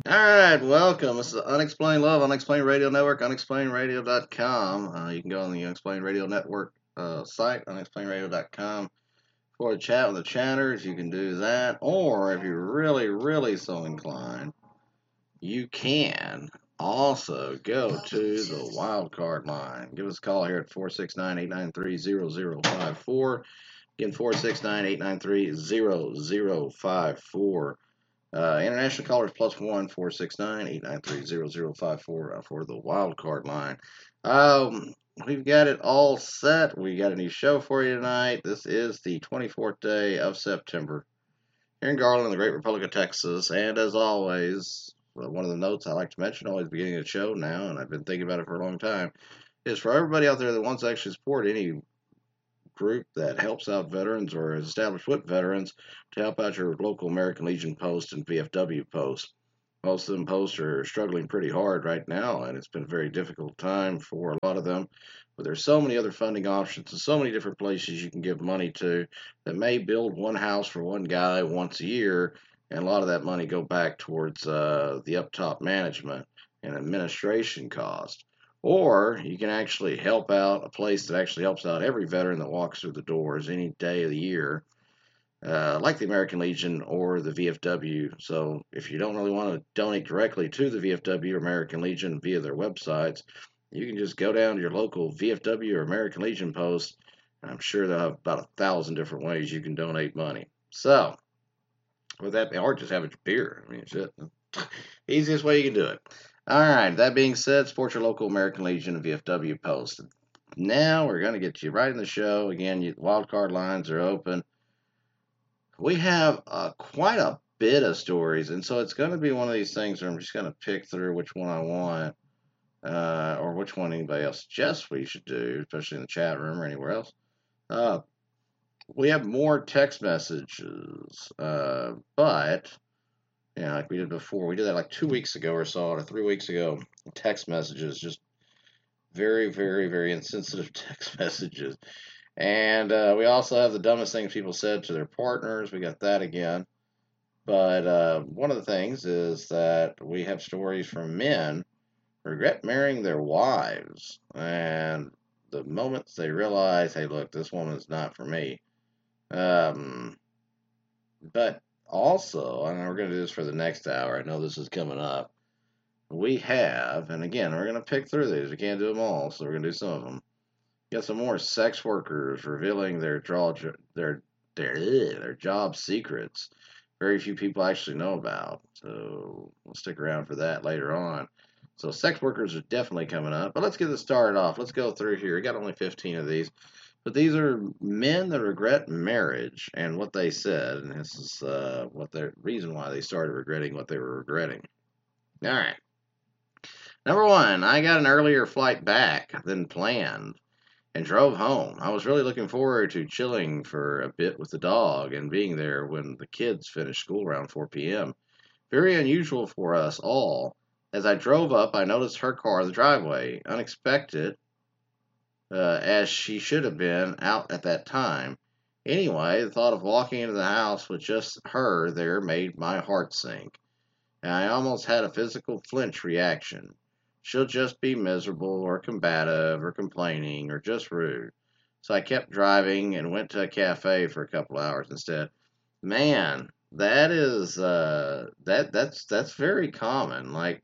All right, welcome. This is Unexplained Love, Unexplained Radio Network, unexplainеdradio.com. You can go on the Unexplained Radio Network site, unexplainedradio.com, for a chat with the chatters. You can do that. Or if you're really, really so inclined, you can also go to the wild card line. Give us a call here at 469-893-0054. Again, 469-893-0054. International callers +1 469-893-0054 for the wild card line. We've got it all set. We got a new show for you tonight. This is the 24th day of September here in Garland, the great Republic of Texas. And as always, one of the notes I like to mention, always beginning of the show now, and I've been thinking about it for a long time, is for everybody out there that wants to actually support any group that helps out veterans or is established with veterans to help out your local American Legion post and VFW post. Most of them posts are struggling pretty hard right now, and it's been a very difficult time for a lot of them. But there's so many other funding options and so many different places you can give money to that may build one house for one guy once a year, and a lot of that money go back towards the up top management and administration cost. Or you can actually help out a place that actually helps out every veteran that walks through the doors any day of the year, like the American Legion or the VFW. So if you don't really want to donate directly to the VFW or American Legion via their websites, you can just go down to your local VFW or American Legion post, and I'm sure they'll have about 1,000 different ways you can donate money. So, with that, or just have a beer. I mean, shit. Easiest way you can do it. All right, that being said, support your local American Legion and VFW post. Now we're going to get you right in the show. Again, wildcard lines are open. We have quite a bit of stories, and so it's going to be one of these things where I'm just going to pick through which one I want, or which one anybody else suggests we should do, especially in the chat room or anywhere else. We have more text messages, but like we did before. We did that like 2 weeks ago or so, or 3 weeks ago. Text messages, just very, very, very insensitive text messages. And we also have the dumbest things people said to their partners. We got that again. But one of the things is that we have stories from men who regret marrying their wives. And the moments they realize, hey, look, this woman's not for me. But also, and we're going to do this for the next hour. I know this is coming up. We have, and again, we're going to pick through these. We can't do them all, so we're going to do some of them. Got some more sex workers revealing their job secrets. Very few people actually know about. So we'll stick around for that later on. So sex workers are definitely coming up. But let's get this started off. Let's go through here. We got only 15 of these. But these are men that regret marriage and what they said. And this is what the reason why they started regretting what they were regretting. All right. Number one, I got an earlier flight back than planned and drove home. I was really looking forward to chilling for a bit with the dog and being there when the kids finished school around 4 p.m. Very unusual for us all. As I drove up, I noticed her car in the driveway. Unexpected, as she should have been out at that time. Anyway, the thought of walking into the house with just her there made my heart sink. And I almost had a physical flinch reaction. She'll just be miserable or combative or complaining or just rude. So I kept driving and went to a cafe for a couple hours instead. Man, that is that's very common. Like,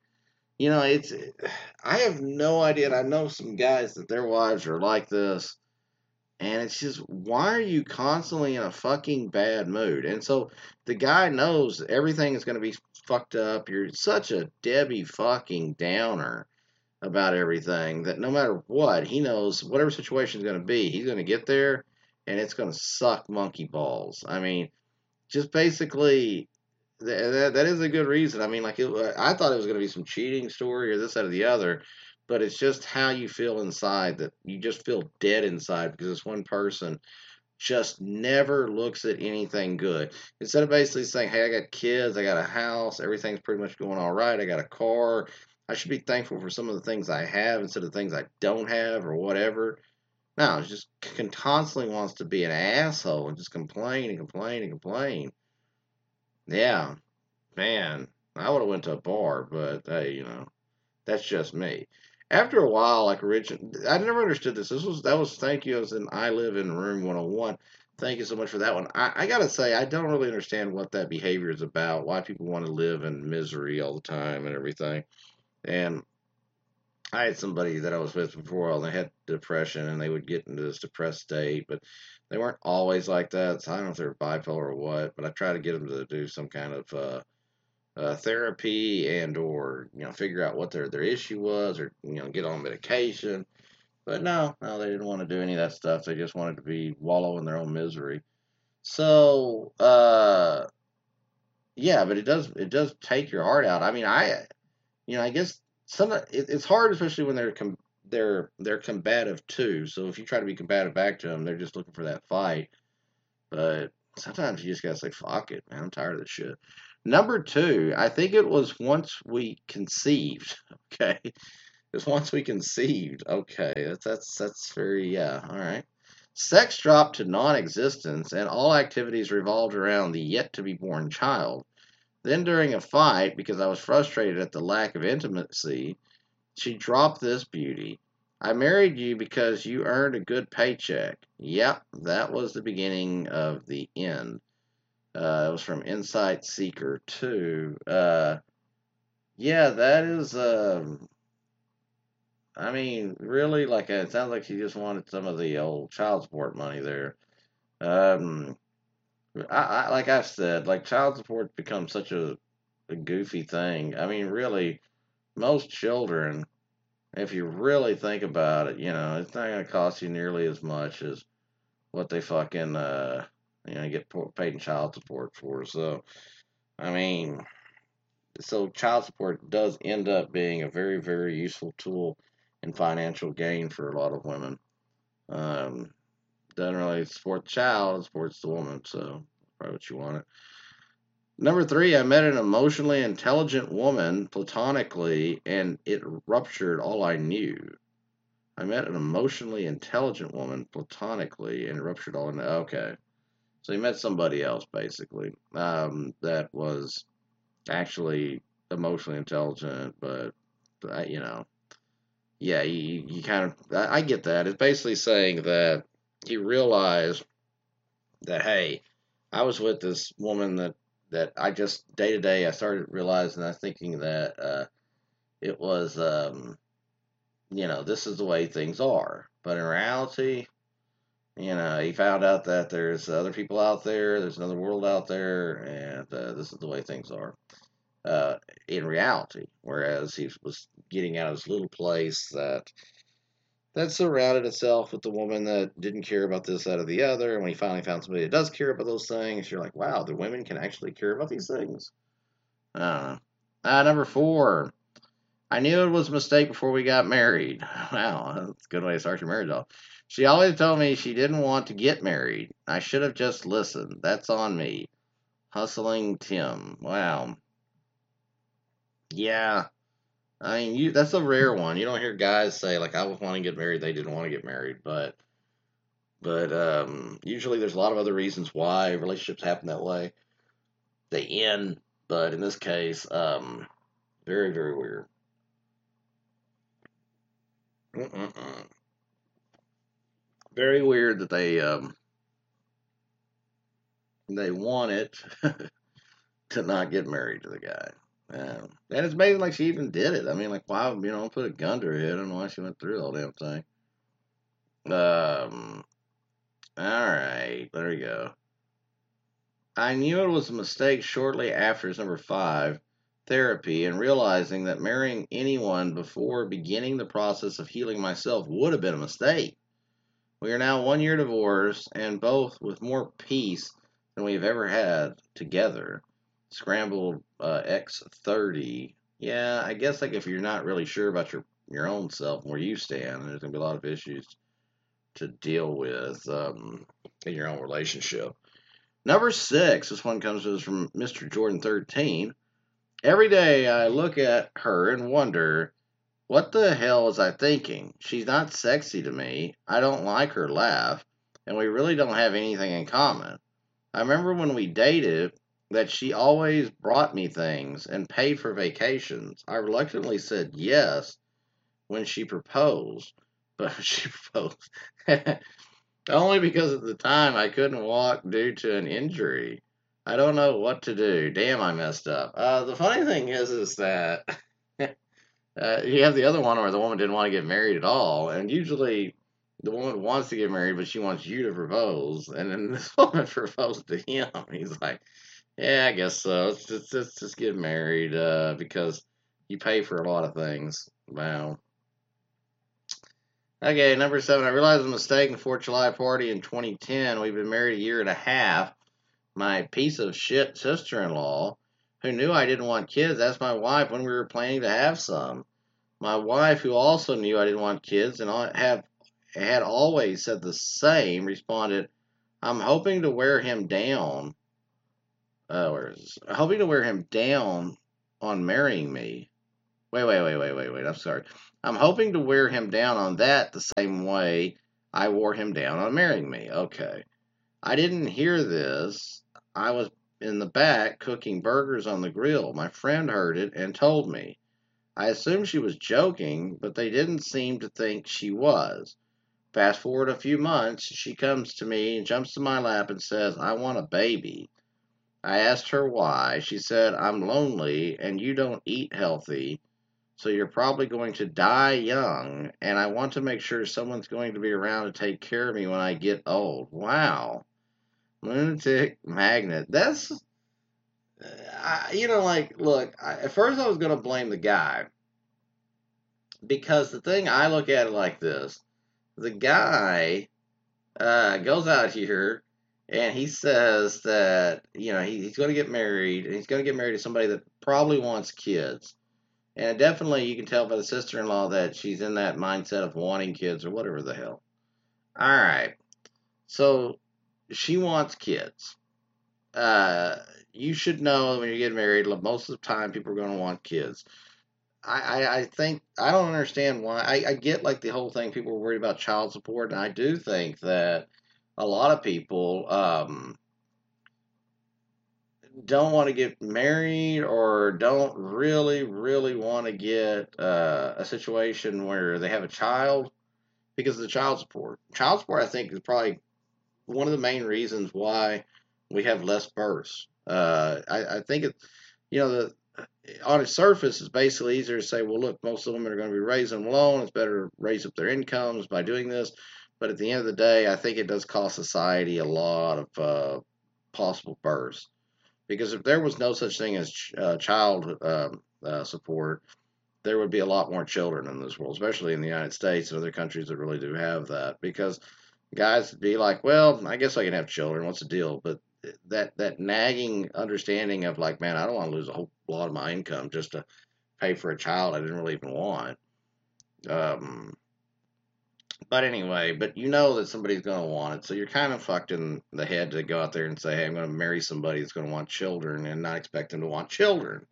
I have no idea. And I know some guys that their wives are like this, and it's just, why are you constantly in a fucking bad mood? And so the guy knows everything is going to be fucked up. You're such a Debbie fucking Downer about everything that no matter what, he knows whatever situation is going to be, he's going to get there and it's going to suck monkey balls. I mean, just basically, that is a good reason. I mean, like, I thought it was going to be some cheating story or this, that, or the other, but it's just how you feel inside, that you just feel dead inside because this one person just never looks at anything good. Instead of basically saying, hey, I got kids, I got a house, everything's pretty much going all right, I got a car, I should be thankful for some of the things I have instead of things I don't have or whatever. No, it just constantly wants to be an asshole and just complain and complain and complain. Yeah, man. I would have went to a bar, but hey, that's just me. After a while, like I never understood this. That was thank you. As in, I live in room 101. Thank you so much for that one. I gotta say, I don't really understand what that behavior is about. Why people want to live in misery all the time and everything. And I had somebody that I was with before, and they had depression, and they would get into this depressed state, but they weren't always like that. So I don't know if they're bipolar or what, but I try to get them to do some kind of therapy and or figure out what their issue was, or get on medication. But no, they didn't want to do any of that stuff. They just wanted to be wallow in their own misery. So yeah, but it does take your heart out. I mean, I guess it's hard, especially when they're combative too. So if you try to be combative back to them, they're just looking for that fight. But sometimes you just gotta say, "Fuck it, man. I'm tired of this shit." Number two, I think it was once we conceived. Okay, it's once we conceived. Okay, that's very, yeah. All right. Sex dropped to non-existence, and all activities revolved around the yet to be born child. Then, during a fight, because I was frustrated at the lack of intimacy, she dropped this beauty. I married you because you earned a good paycheck. Yep, that was the beginning of the end. It was from Insight Seeker 2. Yeah, that is, I mean, really, like, it sounds like she just wanted some of the old child support money there. Um, like I said, like, child support becomes such a goofy thing. I mean, really, most children, if you really think about it, it's not going to cost you nearly as much as what they fucking, get paid in child support for. So, I mean, so child support does end up being a very, very useful tool in financial gain for a lot of women. Um, doesn't really support the child, it supports the woman. So, probably what you want it. Number three, I met an emotionally intelligent woman platonically, and it ruptured all I knew. I met an emotionally intelligent woman platonically and ruptured all. Okay, so he met somebody else basically that was actually emotionally intelligent, but yeah, you kind of I get that. It's basically saying that he realized that hey, I was with this woman that I just day to day I started realizing I thinking that it was this is the way things are, but in reality he found out that there's other people out there, there's another world out there, and this is the way things are in reality. Whereas he was getting out of this little place that surrounded itself with the woman that didn't care about this, that, or the other. And when he finally found somebody that does care about those things, you're like, wow, the women can actually care about these things. I don't know. Number four. I knew it was a mistake before we got married. Wow, that's a good way to start your marriage off. She always told me she didn't want to get married. I should have just listened. That's on me. Hustling Tim. Wow. Yeah. I mean, that's a rare one. You don't hear guys say like I was wanting to get married, they didn't want to get married, but usually there's a lot of other reasons why relationships happen that way. They end, but in this case, very very weird. Mm-mm-mm. Very weird that they wanted to not get married to the guy. And it's amazing, like she even did it. I mean, like, why, put a gun to her head. I don't know why she went through the whole damn thing. All right, there we go. I knew it was a mistake shortly after his number five therapy and realizing that marrying anyone before beginning the process of healing myself would have been a mistake. We are now 1 year divorced and both with more peace than we've ever had together. Scrambled X30. Yeah, I guess like if you're not really sure about your own self and where you stand, there's gonna be a lot of issues to deal with in your own relationship. Number six, this one comes to us from Mr. Jordan 13. Every day I look at her and wonder, what the hell was I thinking? She's not sexy to me. I don't like her laugh, and we really don't have anything in common. I remember when we dated, that she always brought me things and paid for vacations. I reluctantly said yes when she proposed, but she proposed only because at the time I couldn't walk due to an injury. I don't know what to do. Damn, I messed up. The funny thing is that you have the other one where the woman didn't want to get married at all, and usually the woman wants to get married, but she wants you to propose, and then this woman proposed to him. He's like, "Yeah, I guess so. Let's just get married because you pay for a lot of things." Wow. Okay, number 7. I realized a mistake in the 4th of July party in 2010. We've been married a year and a half. My piece of shit sister-in-law, who knew I didn't want kids, asked my wife when we were planning to have some. My wife, who also knew I didn't want kids and had always said the same, responded, "I'm hoping to wear him down. Where is this? Hoping to wear him down on marrying me. Wait. I'm sorry. I'm hoping to wear him down on that the same way I wore him down on marrying me." Okay. I didn't hear this. I was in the back cooking burgers on the grill. My friend heard it and told me. I assumed she was joking, but they didn't seem to think she was. Fast forward a few months, she comes to me and jumps to my lap and says, "I want a baby." I asked her why. She said, "I'm lonely and you don't eat healthy, so you're probably going to die young, and I want to make sure someone's going to be around to take care of me when I get old." Wow. Lunatic magnet. That's, look, at first I was going to blame the guy because the thing I look at it like this: the guy goes out here and he says that he's going to get married and he's going to get married to somebody that probably wants kids. And definitely you can tell by the sister-in-law that she's in that mindset of wanting kids or whatever the hell. All right. So she wants kids. Uh, you should know when you get married, most of the time people are going to want kids. I think I don't understand why. I get like the whole thing. People are worried about child support, and I do think that a lot of people don't want to get married or don't really want to get a situation where they have a child because of the child support. Child support, I think, is probably one of the main reasons why we have less births. I think the on its surface, it's basically easier to say, well, look, most of them are going to be raising them alone. It's better to raise up their incomes by doing this. But at the end of the day, I think it does cost society a lot of possible births. Because if there was no such thing as child support, there would be a lot more children in this world, especially in the United States and other countries that really do have that. Because guys would be like, well, I guess I can have children. What's the deal? But that nagging understanding of like, man, I don't want to lose a whole lot of my income just to pay for a child I didn't really even want. Um, but anyway, but you know that somebody's going to want it, so you're kind of fucked in the head to go out there and say, hey, I'm going to marry somebody that's going to want children and not expect them to want children.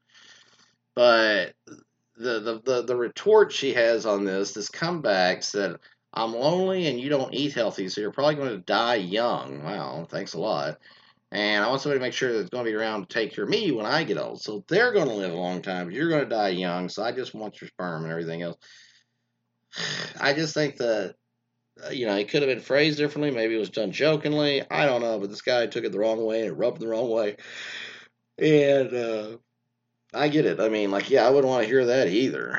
But the retort she has on this comeback said, "I'm lonely and you don't eat healthy, so you're probably going to die young." Wow, thanks a lot. And I want somebody to make sure that's going to be around to take care of me when I get old. So they're going to live a long time, but you're going to die young. So I just want your sperm and everything else. I just think that, it could have been phrased differently. Maybe it was done jokingly. I don't know. But this guy took it the wrong way and it rubbed the wrong way. And I get it. I mean, like, yeah, I wouldn't want to hear that either.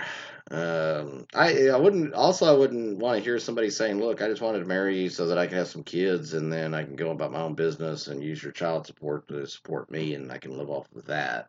I wouldn't want to hear somebody saying, "Look, I just wanted to marry you so that I can have some kids, and then I can go about my own business and use your child support to support me, and I can live off of that."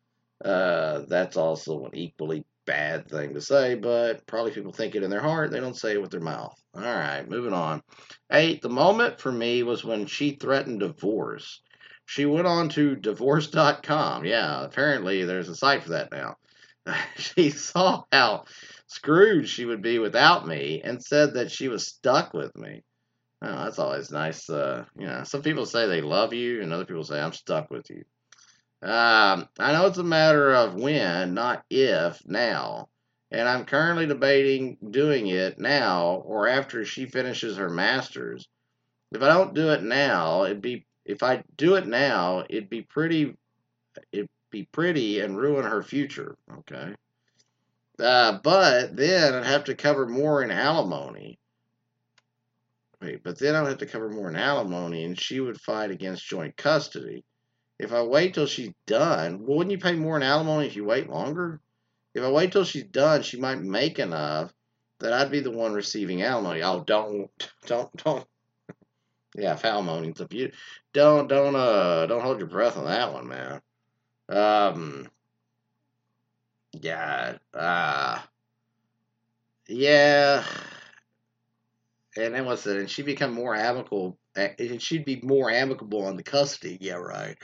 That's also an equally bad thing to say, but probably people think it in their heart. They don't say it with their mouth. All right, moving on. 8. The moment for me was when she threatened divorce. She went on to divorce.com. Yeah, apparently there's a site for that now. She saw how screwed she would be without me and said that she was stuck with me. Oh, that's always nice. Some people say they love you, and other people say, I'm stuck with you. I know it's a matter of when, not if, now. And I'm currently debating doing it now or after she finishes her master's. If I don't do it now, if I do it now, it'd be pretty. it be pretty and ruin her future. Okay. But then I'd have to cover more in alimony. Wait, but then I'd have to cover more in alimony, and she would fight against joint custody. If I wait till she's done, well, wouldn't you pay more in alimony if you wait longer? If I wait till she's done, she might make enough that I'd be the one receiving alimony. Oh, don't. Yeah, alimony's a beauty. Don't hold your breath on that one, man. Um, yeah, yeah. And then what's it? And she'd become more amicable, and she'd be more amicable on the custody. Yeah, right.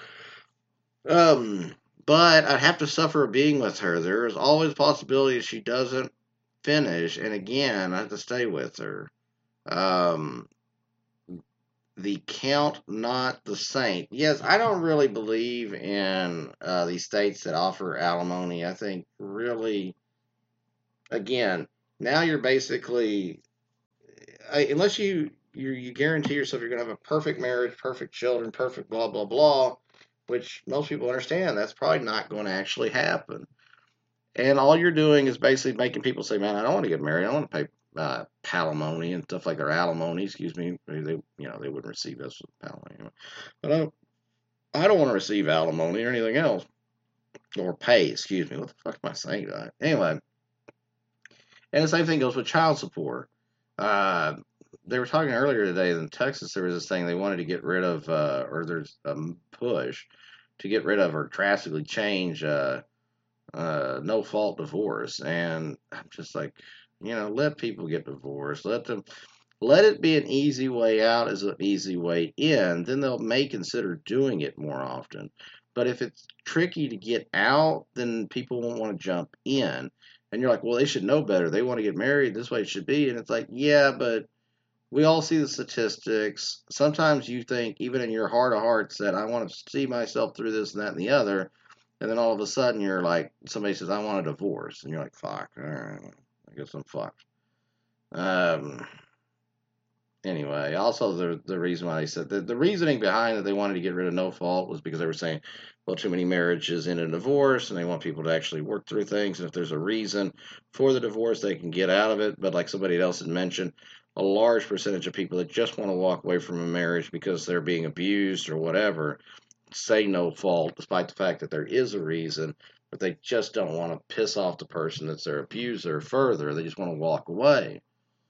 Um, but I'd have to suffer being with her. There is always a possibility she doesn't finish, and again, I have to stay with her. Um, the count, not the saint. Yes, I don't really believe in these states that offer alimony. I think really, again, now you're basically, unless you guarantee yourself you're going to have a perfect marriage, perfect children, perfect blah blah blah, which most people understand that's probably not going to actually happen. And all you're doing is basically making people say, "Man, I don't want to get married. I don't want to pay palimony and stuff like, or alimony. Excuse me. They wouldn't receive us with palimony, anyway. But I don't want to receive alimony or anything else or pay. Excuse me. What the fuck am I saying? Anyway, and the same thing goes with child support. Uh, they were talking earlier today in Texas. There was this thing they wanted to get rid of, or there's a push to get rid of or drastically change no fault divorce. And I'm just like, let people get divorced. Let it be an easy way out as an easy way in. Then they may consider doing it more often. But if it's tricky to get out, then people won't want to jump in. And you're like, well, they should know better. They want to get married. This way it should be. And it's like, yeah, but we all see the statistics. Sometimes you think, even in your heart of hearts, that I want to see myself through this and that and the other. And then all of a sudden you're like, somebody says, I want a divorce. And you're like, fuck, all right, I guess I'm fucked. Um, anyway, also the reason why they said the reasoning behind that they wanted to get rid of no fault was because they were saying, well, too many marriages end in divorce, and they want people to actually work through things. And if there's a reason for the divorce, they can get out of it. But like somebody else had mentioned, a large percentage of people that just want to walk away from a marriage because they're being abused or whatever say no fault, despite the fact that there is a reason, but they just don't want to piss off the person that's their abuser further. They just want to walk away.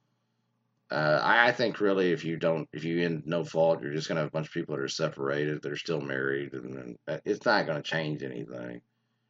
I think really, if you end no fault, you're just gonna have a bunch of people that are separated, that are still married, and it's not gonna change anything.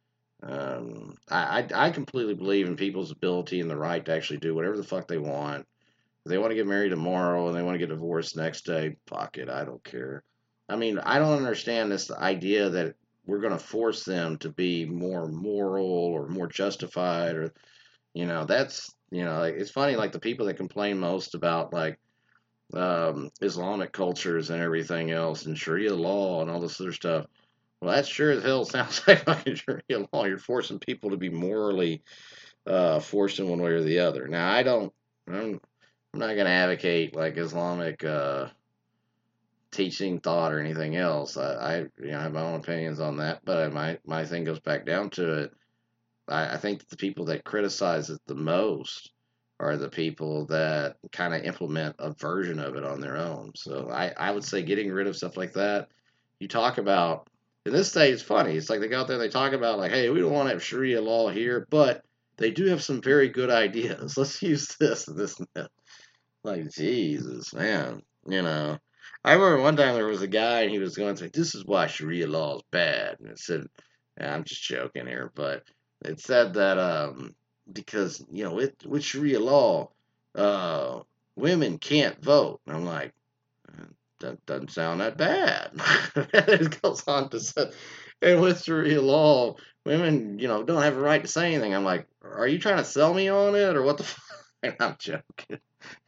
I completely believe in people's ability and the right to actually do whatever the fuck they want. If they want to get married tomorrow and they want to get divorced next day, fuck it, I don't care. I mean, I don't understand this idea that we're going to force them to be more moral or more justified, or that's like, it's funny, like the people that complain most about like Islamic cultures and everything else and Sharia law and all this other stuff. Well, that sure as hell sounds like fucking Sharia law. You're forcing people to be morally forced in one way or the other. Now, I'm not going to advocate like Islamic teaching, thought, or anything else. I have my own opinions on that, but my thing goes back down to it. I think that the people that criticize it the most are the people that kind of implement a version of it on their own. So I would say getting rid of stuff like that. You talk about, in this state, it's funny. It's like they go out there and they talk about like, hey, we don't want to have Sharia law here, but they do have some very good ideas. Let's use this and this and that. Like, Jesus, man. I remember one time there was a guy and he was going to say, this is why Sharia law is bad. And it said, I'm just joking here, but it said that because, with Sharia law, women can't vote. And I'm like, that doesn't sound that bad. It goes on to say, and with Sharia law, women, don't have a right to say anything. I'm like, are you trying to sell me on it or what the fuck? I'm joking.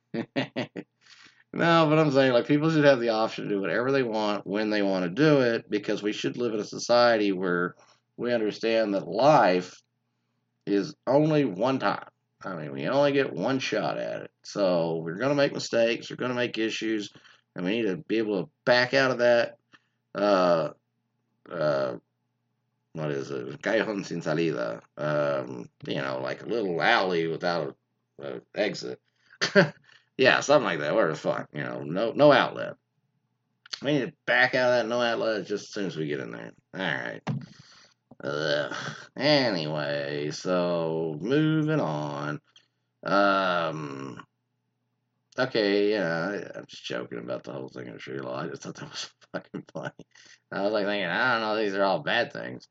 No, but I'm saying like people should have the option to do whatever they want when they want to do it, because we should live in a society where we understand that life is only one time. I mean, we only get one shot at it. So we're going to make mistakes, we're going to make issues, and we need to be able to back out of that uh, uh, what is it? Callejon sin salida. Like a little alley without a exit. Yeah, something like that. Where the fuck, no outlet. We need to back out of that no outlet just as soon as we get in there. All right. Ugh. Anyway, so moving on. Um. Okay, I'm just joking about the whole thing of Shri Law. I just thought that was fucking funny. I was like thinking, I don't know, these are all bad things.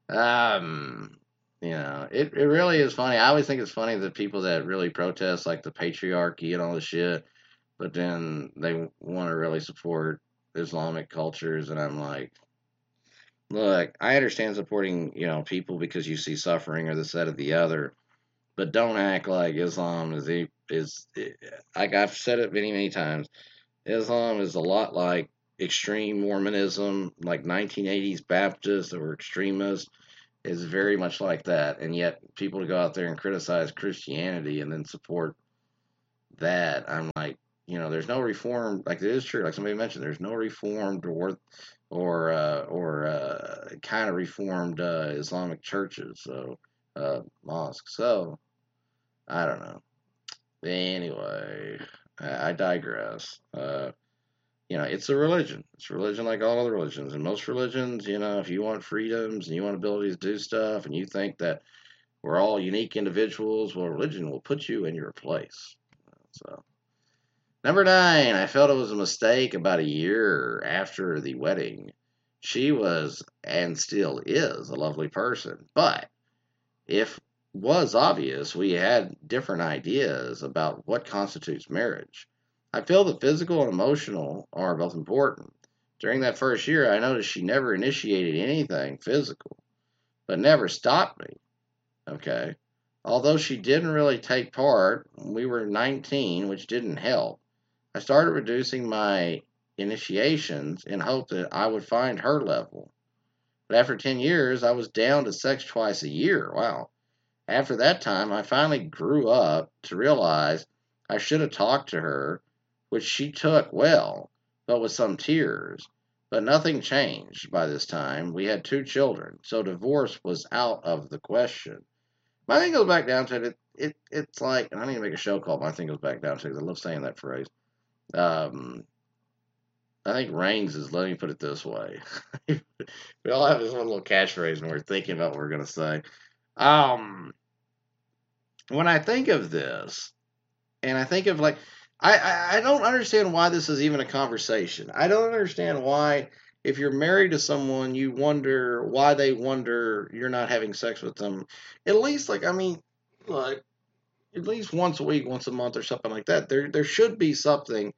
It really is funny. I always think it's funny that people that really protest like the patriarchy and all this shit, but then they want to really support Islamic cultures, and I'm like, look, I understand supporting, people because you see suffering or this, that, or the other, but don't act like Islam is like I've said it many, many times. Islam is a lot like extreme Mormonism, like 1980s Baptists that were extremists, is very much like that. And yet, people to go out there and criticize Christianity and then support that, I'm like, there's no reform. Like it is true, like somebody mentioned, there's no reformed or kind of reformed Islamic churches, so mosques. So I don't know. Anyway, I digress. It's a religion. It's a religion like all other religions. And most religions, if you want freedoms and you want ability to do stuff and you think that we're all unique individuals, well, religion will put you in your place. So, number 9, I felt it was a mistake about a year after the wedding. She was and still is a lovely person, but if was obvious, we had different ideas about what constitutes marriage. I feel that physical and emotional are both important. During that first year, I noticed she never initiated anything physical, but never stopped me. Okay. Although she didn't really take part, we were 19, which didn't help. I started reducing my initiations in hope that I would find her level. But after 10 years, I was down to sex twice a year. Wow. After that time, I finally grew up to realize I should have talked to her, which she took well, but with some tears. But nothing changed by this time. We had 2 children, so divorce was out of the question. My thing goes back down to it's like, and I need to make a show called My Thing Goes Back Down to, because I love saying that phrase. Um, I think Reigns is, let me put it this way. We all have this one little catchphrase when we're thinking about what we're going to say. Um, when I think of this, and I think of like, I don't understand why this is even a conversation. I don't understand why, if you're married to someone, you wonder why they wonder you're not having sex with them. At least, like, I mean, like, at least once a week, once a month, or something like that. There should be something,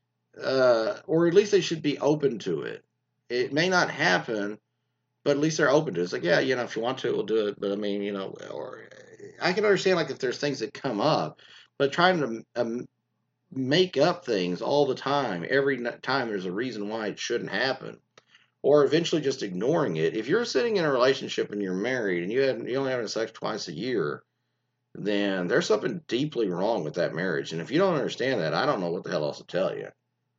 or at least they should be open to it. It may not happen, but at least they're open to it. It's like, yeah, if you want to, we'll do it. But I mean, or I can understand like if there's things that come up, but trying to make up things all the time, every time there's a reason why it shouldn't happen, or eventually just ignoring it. If you're sitting in a relationship and you're married and you only having sex twice a year, then there's something deeply wrong with that marriage. And if you don't understand that, I don't know what the hell else to tell you.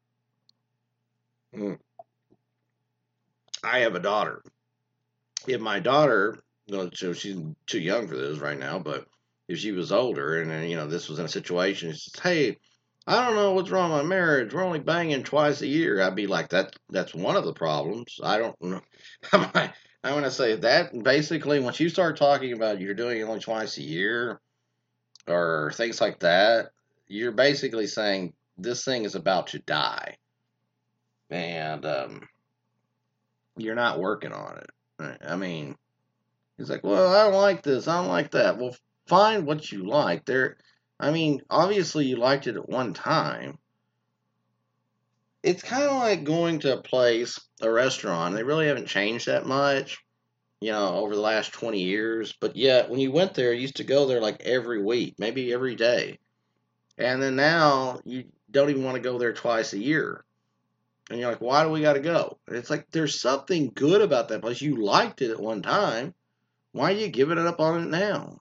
I have a daughter. If my daughter, so she's too young for this right now, but if she was older and then, this was in a situation, she says, hey, I don't know what's wrong with my marriage. We're only banging twice a year. I'd be like, that's one of the problems. I don't know. I'm going to say that basically, once you start talking about you're doing it only twice a year or things like that, you're basically saying this thing is about to die. And you're not working on it. I mean, he's like, well, I don't like this. I don't like that. Well, find what you like. I mean, obviously you liked it at one time. It's kind of like going to a place, a restaurant. They really haven't changed that much, over the last 20 years. But yet, when you went there, you used to go there like every week, maybe every day. And then now you don't even want to go there twice a year. And you're like, why do we got to go? And it's like, there's something good about that place. You liked it at one time. Why are you giving it up on it now?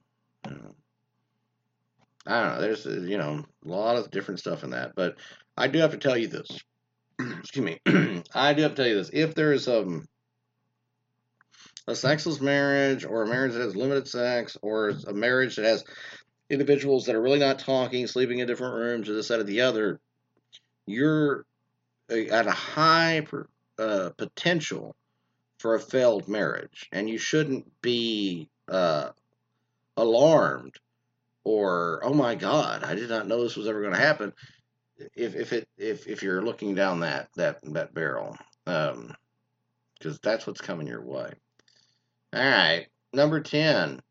I don't know. There's, a lot of different stuff in that. But I do have to tell you this. Excuse me. I do have to tell you this. If there's, a sexless marriage, or a marriage that has limited sex, or a marriage that has individuals that are really not talking, sleeping in different rooms, or this, that, or the other, you're at a high potential for a failed marriage, and you shouldn't be alarmed or oh my god, I did not know this was ever going to happen. If you're looking down that barrel, because that's what's coming your way. All right, number 10.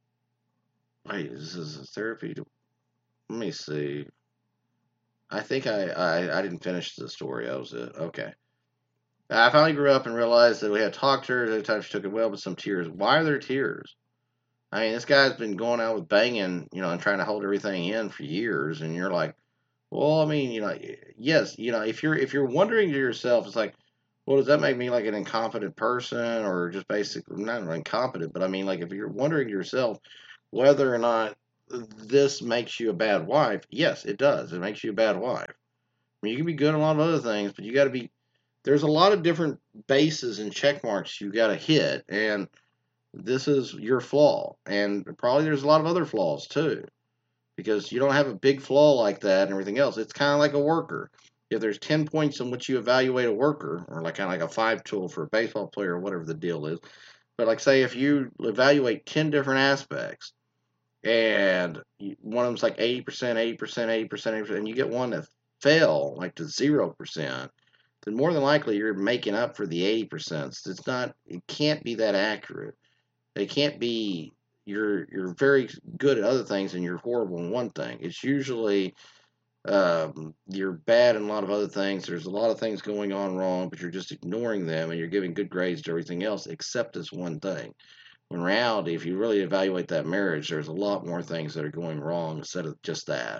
Wait, this is a therapy. Let me see. I think I didn't finish the story. That was it. Okay. I finally grew up and realized that we had talked to her. Every time she took it well, but some tears. Why are there tears? I mean, this guy's been going out with banging, and trying to hold everything in for years, and you're like, well, I mean, yes, if you're wondering to yourself, it's like, well, does that make me like an incompetent person, or just basically not incompetent, but I mean, like, if you're wondering to yourself whether or not this makes you a bad wife, yes, it does. It makes you a bad wife. I mean, you can be good at a lot of other things, but you got to be. There's a lot of different bases and check marks you got to hit, and this is your flaw, and probably there's a lot of other flaws too, because you don't have a big flaw like that and everything else. It's kind of like a worker. If there's 10 points in which you evaluate a worker, or like kind of like a 5 tool for a baseball player or whatever the deal is, but like say if you evaluate 10 different aspects and one of them's like 80%, 80%, 80%, 80%, and you get one that fell like to 0%, then more than likely you're making up for the 80%. It can't be that accurate. It can't be you're very good at other things and you're horrible in one thing. It's usually you're bad in a lot of other things. There's a lot of things going on wrong, but you're just ignoring them and you're giving good grades to everything else except this one thing. In reality, if you really evaluate that marriage, there's a lot more things that are going wrong instead of just that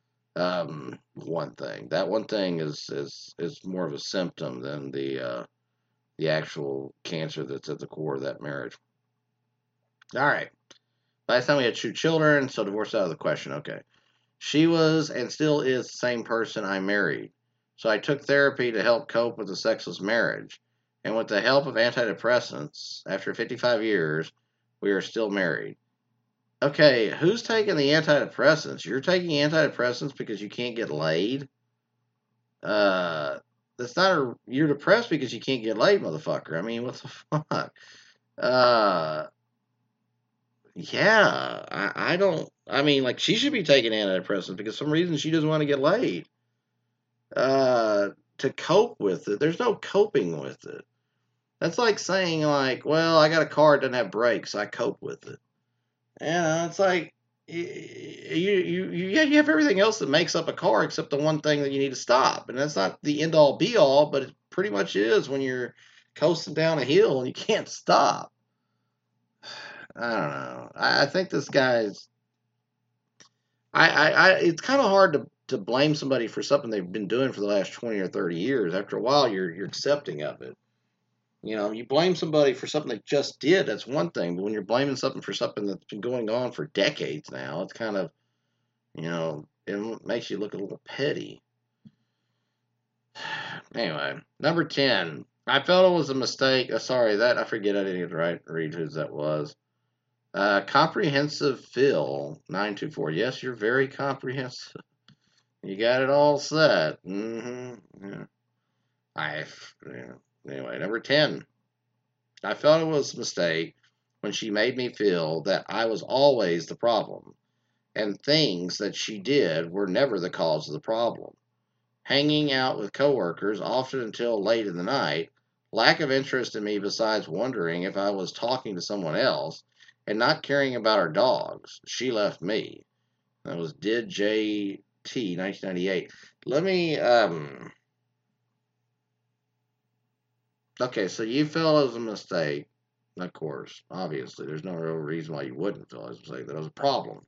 one thing. That one thing is more of a symptom than the actual cancer that's at the core of that marriage. All right. Last time we had 2 children, so divorce out of the question. Okay. She was and still is the same person I married. So I took therapy to help cope with the sexless marriage. And with the help of antidepressants, after 55 years, we are still married. Okay, who's taking the antidepressants? You're taking antidepressants because you can't get laid? Uh, that's not you're depressed because you can't get laid, motherfucker. I mean, what the fuck? Uh, Yeah, I don't. I mean, like she should be taking antidepressants because some reason she doesn't want to get laid. To cope with it, there's no coping with it. That's like saying like, well, I got a car that doesn't have brakes, I cope with it. It's like yeah, you have everything else that makes up a car except the one thing that you need to stop, and that's not the end all be all, but it pretty much is when you're coasting down a hill and you can't stop. I don't know. I think this guy's it's kind of hard to blame somebody for something they've been doing for the last 20 or 30 years. After a while, you're accepting of it. You blame somebody for something they just did, that's one thing. But when you're blaming something for something that's been going on for decades now, it's kind of, it makes you look a little petty. Anyway, number 10. I felt it was a mistake. Sorry, I forget I didn't get to read whose that was. Comprehensive Phil 924. Yes, you're very comprehensive. You got it all set. Yeah. Yeah. Anyway, number 10. I felt it was a mistake when she made me feel that I was always the problem, and things that she did were never the cause of the problem. Hanging out with coworkers, often until late in the night, lack of interest in me besides wondering if I was talking to someone else, and not caring about our dogs. She left me. That was Did JT 1998. Let me Okay, so you felt it was a mistake. Of course, obviously, there's no real reason why you wouldn't feel it was a mistake. That was a problem.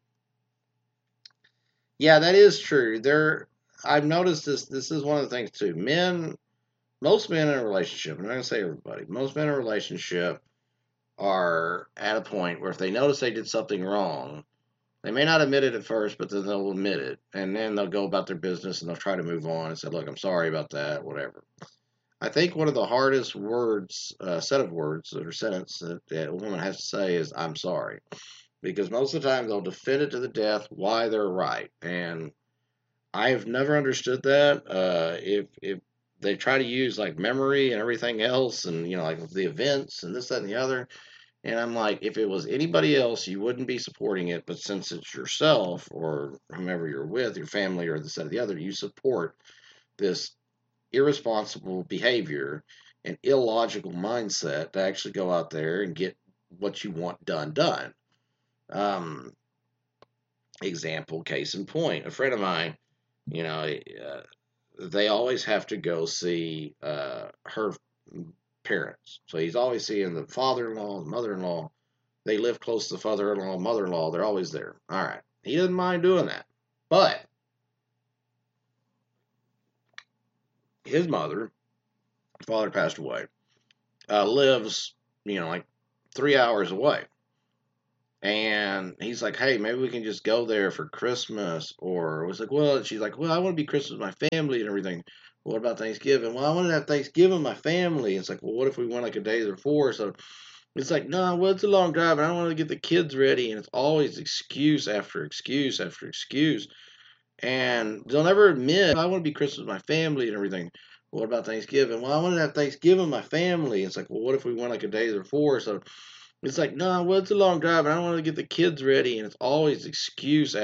Yeah, that is true. I've noticed this. This is one of the things too. Most men in a relationship, I'm not gonna say everybody, most men in a relationship are at a point where if they notice they did something wrong, they may not admit it at first, but then they'll admit it, and then they'll go about their business and they'll try to move on and say, "Look, I'm sorry about that, whatever." I think one of the hardest words, set of words or sentence that a woman has to say is "I'm sorry," because most of the time they'll defend it to the death why they're right, and I've never understood that. If they try to use like memory and everything else, and like the events and this, that, and the other, and I'm like, if it was anybody else, you wouldn't be supporting it, but since it's yourself or whomever you're with, your family or this, that, or the other, you support this irresponsible behavior and illogical mindset to actually go out there and get what you want done. Um, Example, case in point, a friend of mine, you know, they always have to go see her parents. So he's always seeing the father-in-law, the mother-in-law. They live close to the father-in-law, mother-in-law. They're always there. All right. He doesn't mind doing that. But his mother, father passed away, lives, like 3 hours away. And he's like, hey, maybe we can just go there for Christmas. Or I was like, well, she's like, well, I want to be Christmas with my family and everything. What about Thanksgiving? Well, I want to have Thanksgiving with my family. It's like, well, what if we went like a day before? So it's like, no, well, it's a long drive, and I don't want to get the kids ready. And it's always excuse after excuse after excuse. And they'll never admit, I want to be Christmas with my family and everything. What about Thanksgiving? Well, I want to have Thanksgiving with my family. It's like, well, what if we went like a day before? So it's like, no, well, it's a long drive, and I don't want to get the kids ready. And it's always excuse